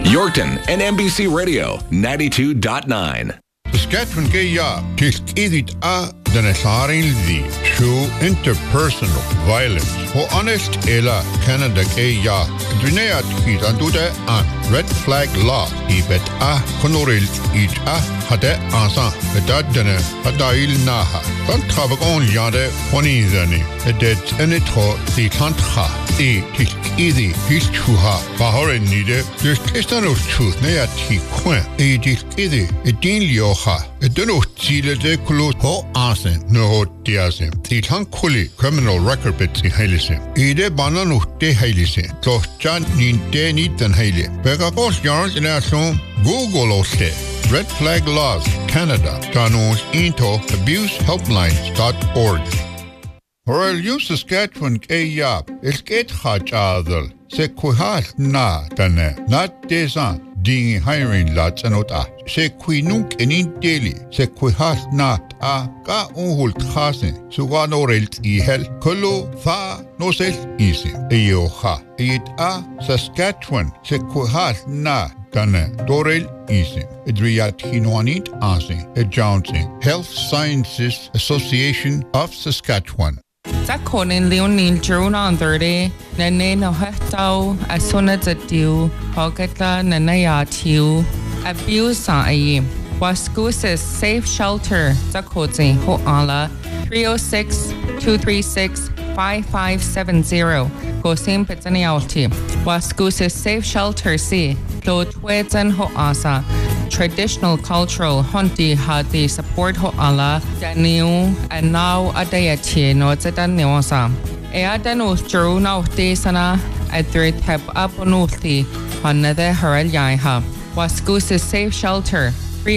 Yorkton and NBC Radio 92.9. Saskatchewan Gaya, Tisk Edit A, Denesarin Z, Show Interpersonal Violence, Ho Honest Ella, Canada Gaya, Drineat Hit Andude An, Red Flag Law, Ibet A, Honoril Each A, Hade Ansan, Bedadene, Hadail Naha, Tantrabagon Yade, Honizani, Edet Enetro, the Tantha, Tisk Edi, Histuha, Bahorin Nide, there's Testanos Truth, Neati Quen, Tisk Edi, Edin Lioha, Edono Chile de Kulo Ho Asen, no Diazim, the Tankuli, criminal record bits in Halison, Ede Banano de Halison, so Jan Nin de Nitan Haley, Begagos Yarns in our home, Google Oste, Red Flag Laws, Canada, Danos into abusehelplines.org. Or use Saskatchewan Gaya, Esket Hajadal, Sequihas na Dane, not desan. Ding hiring lots anota. Se quinunk enin daily. Se quihas nat a ka unhul khasen. Sugano relt ihel. Kolo fa no sel easy. Eyoha. It a Saskatchewan. Se quihas na dane. Dorel easy. Edriat hinoanit asin. E Johnson. Health Sciences Association of Saskatchewan. Zakonin Leonil June on 30, Nene no Hechtau, as soon as a dew, Hogata Nanaya Tiu, abuse a Wascus Safe Shelter, Zakozi, Hoala, 306-236-5570, Gosim Petanialti, Wascus Safe Shelter C, Lotwetan Hoasa. Traditional cultural hunti hati support hoala daniu and now adayati no tsetaniosa e adanu juru na uti sana adri tap aponuti hanade haral yaiha Wascus Safe Shelter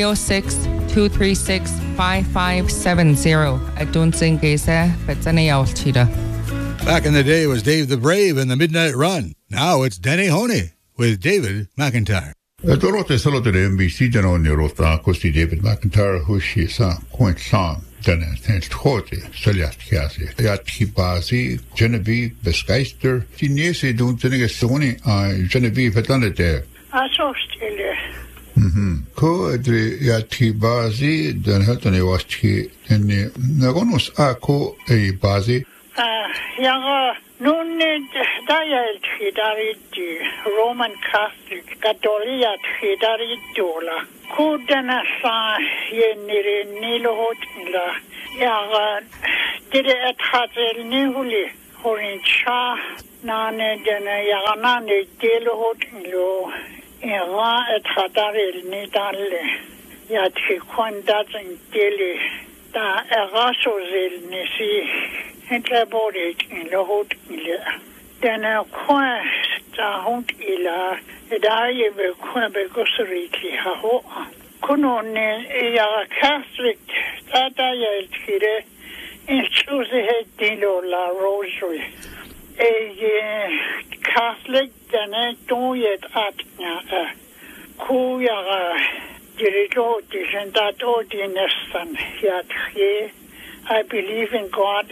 306-236-5570 adun singese petanialtida. Back in the day it was Dave the Brave and the Midnight Run. Now it's Denny Honey with David McIntyre. Dorote solo de NBC jano nirota kosti David McIntyre hushi sa point song dana tens trote soliast kiasi yat bazi Genevieve Besgeister tinese doen tenige soni Genevieve vetanete asostile ko edri yat bazi dan hatane waski en nagonos ako e bazi yaga nunne dayel khidariti Roman Catholic Catholic khidaritola kudana sa yenire nilohotla yaga dire athazel nihuli horincha nane dana yaga nane delohotlo yaga athadarel nidalle yati kwandatin dele da erasozel nisi Entlabore in Lohot Ila. Then a coin hund ila, Edaye be Quebe Gosseriki Haho. Kunone ya Catholic Tadaya Tire in Susie Dilo La Rosary. A Catholic Dane don't yet at Kuya Dirito Disendat Ordinestan Yat Ye. I believe in God.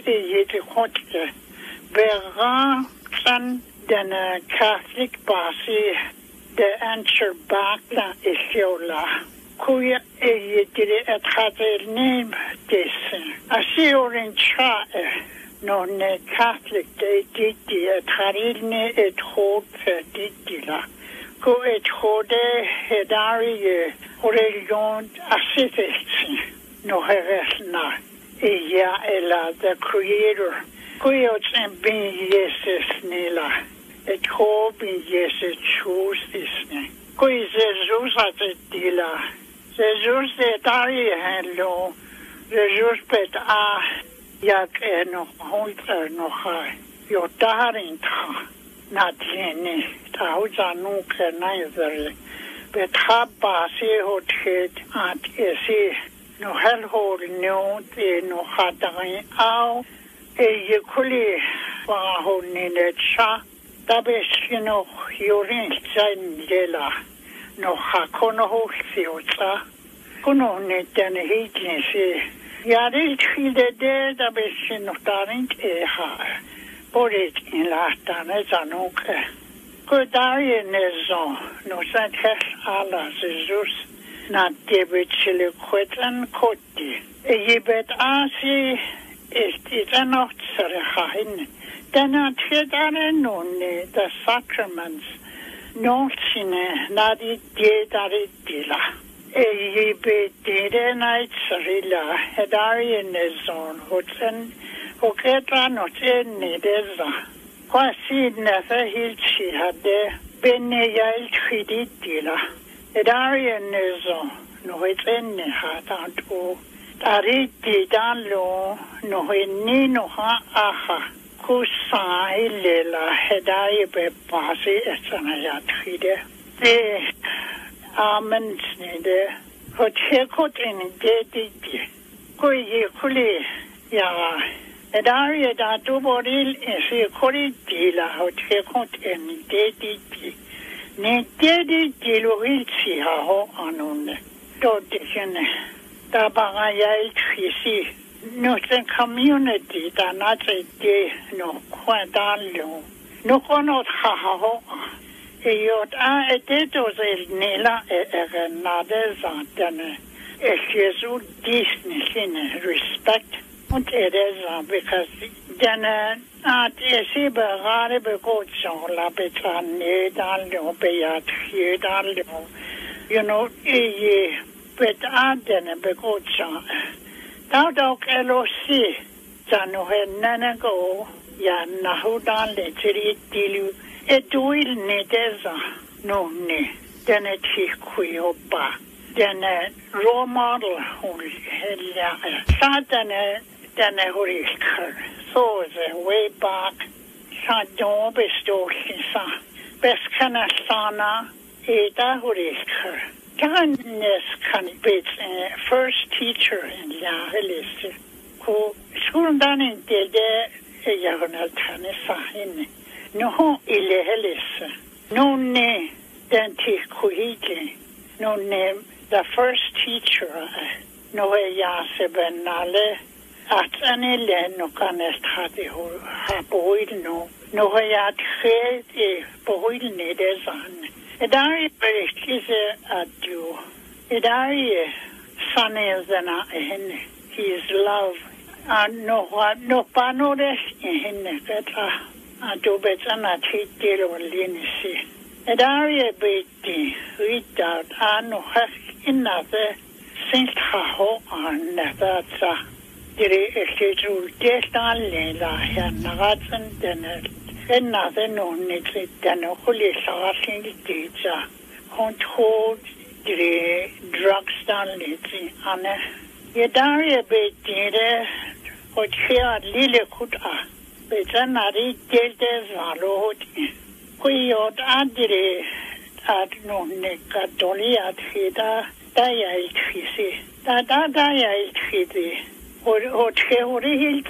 Vera san den Catholic basi the answer back la isiola. Kuya dire et hazel name this. Asi orin cha no ne Catholic de diti et harilne et hod ditila. Ko et hode hedari religion asitis no heresna. Ja, Ella, the Creator. Kuyots and being Jesus Nila. Et hope in Jesus choose this name. Kuy Jesus at the Dila. Jesus de Dari Hello. Jesus pet yak no hunter no high. Your daring ta. Not any. Tauza no can either. But Habba see hot head at esi. No hell hole no no hatari au e yekuli wa honine cha tabeshino yorin zain lela no hakono ho fiota kuno ne ten hitinsi yari chide de tabeshino tarin e ha porit in la tane zanuk Kodaienezo, no santes ala Jesus, na debitchile kwetan koti. Yibet asi is not serhain. Then at Hedane nonne, the sacraments, no sine, nadi diedari dila. Yibet dide night serila, Hedarienezon, hoten, hoketra not in nedeza. Quasi never hilchi had bene yael triditila. Hedarienezon, no it's in hatanto. Tariti danlo, no he no ha aha. Kusai lela hedai be pasi esanayatide. De amens nede. Hochekot in dediti. Kuyi kuli ya. Hedari da duboril esi kuri dila hochekot in dediti. Ne dediti lo hilsi ha ho anone. Dodikene. Tabagaya iltrisi. Notre community da notre de no quadallo. No conot haho. E yot a etetos el nela e nadezantene. E Jesu disney respect. Und because then at esiberare begotion la betane dallo beat dallo. You know, but adene begocha. Taudok elosi, jano he nanego, ya nahudan le tiri dilu, eduil nedeza, no ne, dene tikuyopa, dene role model helia, sadene, dene hurikar, so the way back, sadon bestochisa, beskana sana, eda hurikar. Kindness can be first teacher in Yahelis, who schooldan in Dede Yagonal Tanesahin. No Ilehelis, no ne Denti Kuhiti, no name the first teacher, no Yasebenale, at Anile no canest had a boil no Yat He boil nedezan. Edari bericht adu. Edari sunny than in his love. No panores in Petra. Adu betana titilo linisi. Edari beti without no has another since haho on Nathatsa. Diri ekitul destan lela nagatzen denel. Another no nitty than a holy sarting teacher. Control the drugstore nitty, Anna. Yedaria betide, what here lily could a veterinary deltas are load. We ought adire at no necatoli at hida, diatrisi. That diatrisi, or theory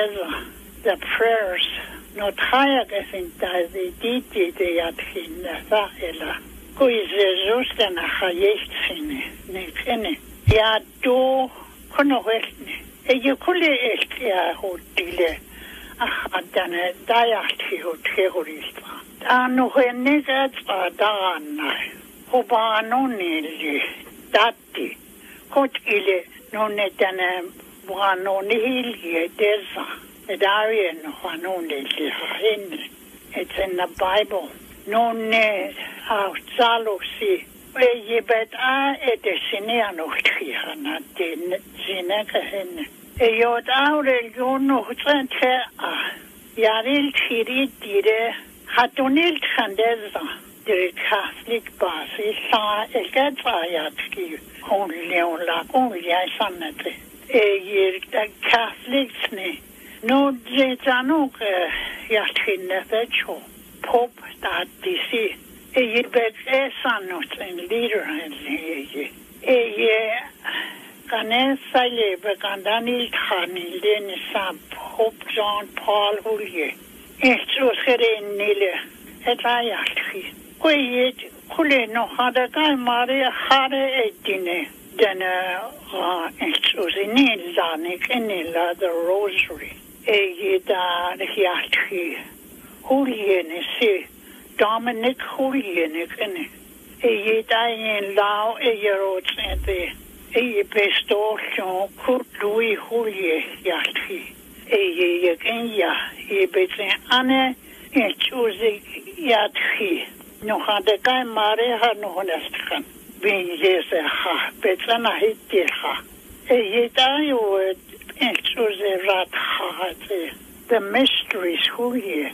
the prayers. No taya gesinta de diti de athina saela. Kui Jesus den hayestsine ne kene. Ya do kono wesne. E yukule estia hotile. Ahadane dayati hotelista. Anu henega dana. Hobano nili dati. Kot ile no netane buano nihili deza. Edarian Hanone Lihahin. It's in the Bible. No ne Zalosi. Ye bet a edesineano trihana de Zinekahin. E yod aurel yono sente a Yaril Tiri dire Hatonil Chandeza. The Catholic Basi sa Elgatrayatki. Only on la only I sanate. E ye the Catholics ne. No, Zetano, Yatin, Vecho, Pope, that DC, a yibet a son and leader, and a Ganes Sale, Begandani Tani, Len Sam, Pope John Paul Huye, Estros Nile, et Ayatri. Quayet, Kule no had a guy Maria Hare Edine, then Estros in Zanik, and the Rosary. Da hiatri, Julienne se, Dominic Julian, e dain lao e yerot e bestol Kurt Louis Julie yaki e yegenya e betzen ane e choose yaki no hade kai mare ha no honestkan bin yese ha betzen a hitirha e dayo e choose rat ha the mysteries Julie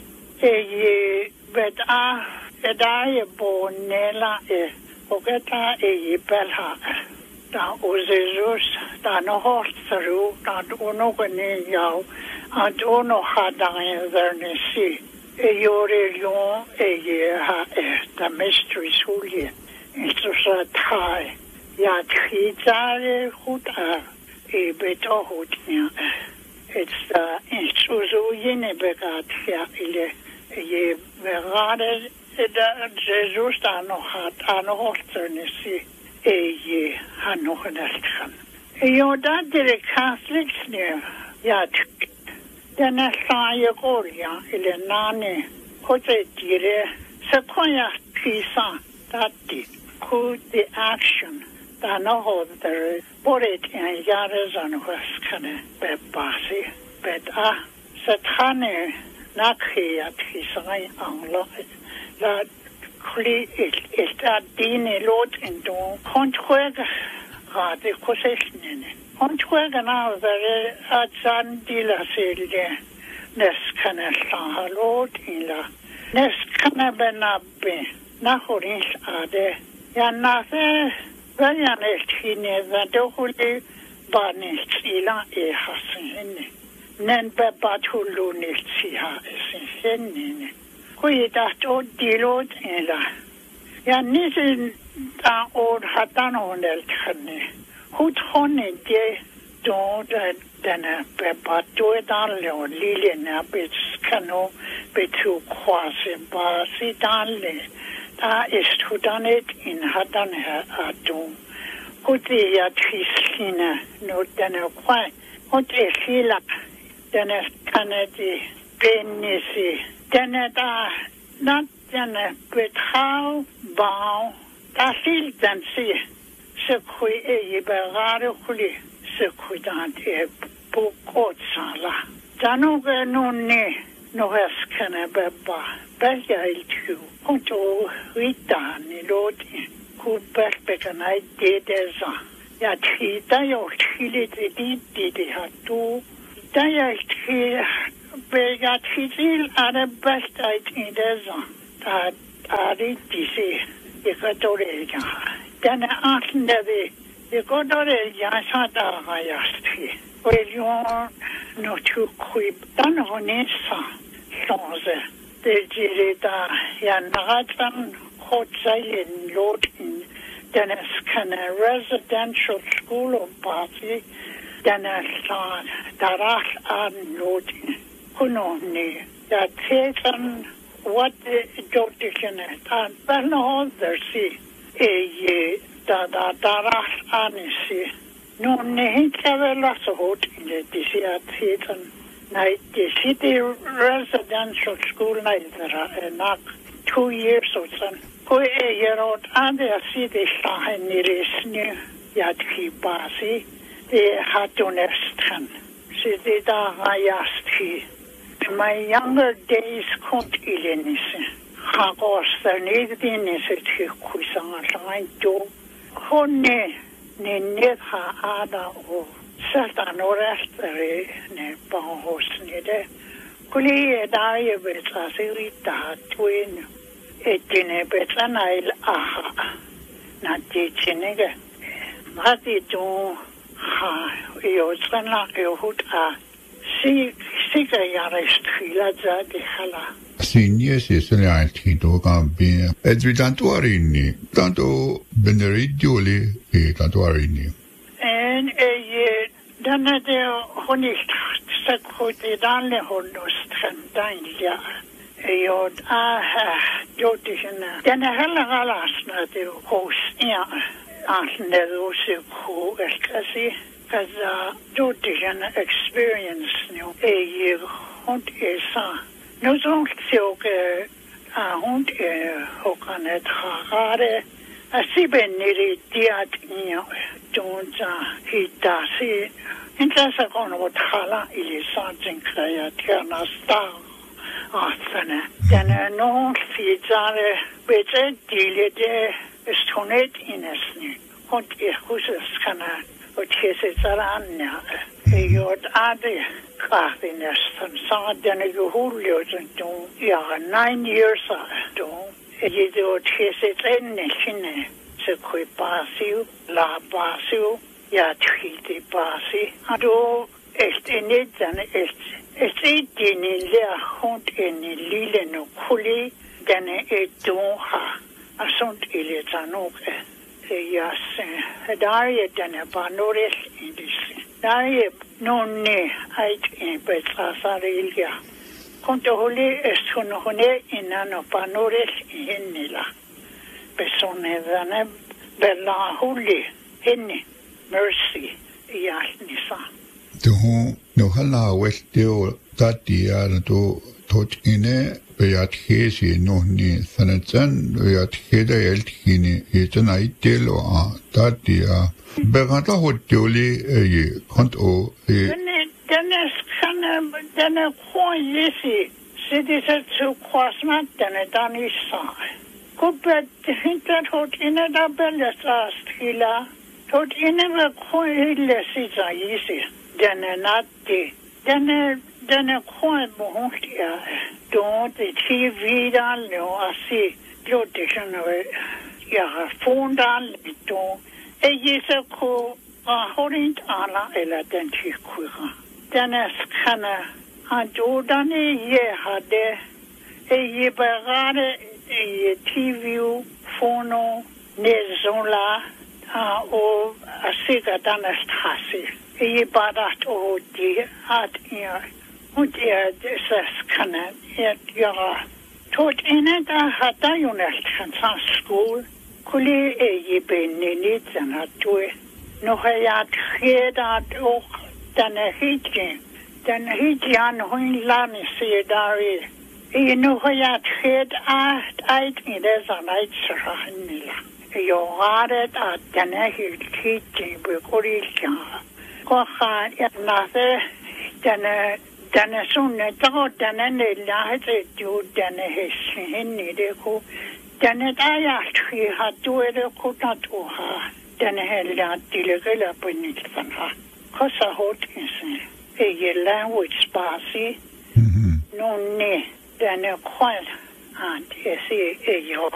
e bet a daie bonela e ogeta e belha da ozezus da no hortru da ono gni yau and ono hadain zernesi e yore lion e ha the mystery sulie it's so thai ya trizare huta e beto hutnia it's insuzu yene begat ya ile e verade da Jesus da noch hat ano horternesi e han nog een gaan. Jo dat de Catholics nu ja dan sa je goria ile nane hote dire se koya pisa dat dit ku the action da no hoder boret en jare zan hoskane be basi bet se trane nakhiat hisai anglo la kli est dine lot en don kontroge rade kosesnene kontroge na vere atsan dila selde neskana halot ila neskana benabbe na horis ade ya na fe vayan eltine va dohuli banis ila e hasene nen be batulu nitsia esenene Kui dat o dilot ela. Ja nisin da od hatan onel tkhne. Hut honne de do dana be batu dan le lile na bit kano betu kwase ba si dan le. Da ist hudanet in hatan ha atu. Kuti ya trisina no dana kwa. Hut e khila dana kanadi benisi. Da not denne betrouw bouw da fil dan si se kui e berare kuli se kui dan e bukot sala danu no ne no haskana beba belja iltu konto rita ni loti ku perspekana dedeza ya tita yo chile de hatu da ya Begat hitil are bestheid in deze dat aritisi ekatoreja dan aandeve ekotoreja sada gayasti olion no tu kui dan honesa sonze de jirita ya nagatan hotzain lotin dan skana residential school of party dan staan darach aan lotin Kunoni, that Satan, what the doctrine and then all the sea, darach anisi. No, Nehitavella Sahot in the Disia Satan, night the city residential school night there, not 2 years or so. Go a year out and the city Shahan Nirisnu, Yatki Basi, the Hatunestan, City da Hayasti. In my younger days, couldn't Ilenisse. Hagos, the Nedin is it Kusang line to Hone, Nenetha Ada or Satan or Estere, ne Bahos Nede. Kuli Daya Betasirita twin, Etine Betanail Aha, not teaching. Mati do ha, Yosana Yohuta. Siga yarest khila za de khala Sinie se sele tito cambi et tanto arini tanto beneridioli e tanto arini en dan de honist sakhote dan le honost dan ja jod jodishna dan hala galasna de hos ja asne rose ko eskasi Kaza jodigen experience nu e hond esa no zonk silke hund hokanet hagare asibeniri diat inyo donza hitasi intrasa kono thala ilisa jinkaya tiana sta asana dana no fizare bete dilede stonet inesni hund husaskana otjese zaranya jord ade Kaffinestan sa denne gehuliosen toen 9 years toen je door het enne sinne se kui pasiu la pasiu ja tchiti pasi ado echt enet dan echt in le hond in lille no kuli denne don ha asont ile tanok ja daar je denne panoris in die daar je nonne uit in Petrasarilia. Komt de holy is genoeg in een panoris in Nila. Personen dan bella holy in mercy ja nisa. Toen nog een laag deel dat die aan tot in het geest nog niet van het zijn het geheel geen eten uit deel dat die Beranta hotjoli je kont o dan gewoon jesi zit is het zo kwasmat dan is sa kopet hinter hot in da bella stila tot in we gewoon hele sisa jesi dan natti dan gewoon behoort ja don't the TV dan no asi protection ja fondan to Ejese ko horint ala ela den chikuga. Dennes kana adodani ye hade ye bagare ye TV fono nezola o asiga danas hasi. Ye badat o di at ya utia desas kana ya tot ineda hata yunest kan school Kuli je benenit en het toe. Nog een jaar dat ook dan hitje. Dan hitje aan hun land zie daar. Je nog een jaar uit in deze uitschrijven. Je gaat het uit dan hitje bekoorlijk. Kocha naast dan zo'n dag dan laat het doet dan is niet de Dan het ayatri had door kota toha. Dan hela dilegela punit van ha. Kosa hot is je language spasi. Non ne dan kwal and is je